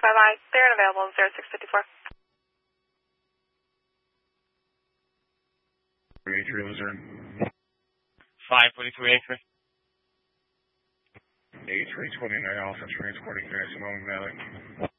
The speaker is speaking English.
5I, clear and available, 0654. 383 Luzerne. 543 A3. 8329 Alpha, transporting Simone Valley.